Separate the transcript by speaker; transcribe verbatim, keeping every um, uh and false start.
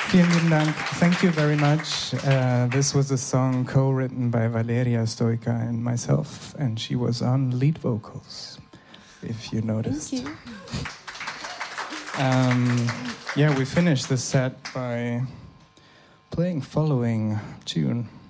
Speaker 1: Vielen lieben Dank. Thank you very much. Uh, this was a song co-written by Valeria Stoica and myself, and she was on lead vocals, if you noticed.
Speaker 2: Thank you.
Speaker 1: Um, yeah, we finished the set by playing following tune.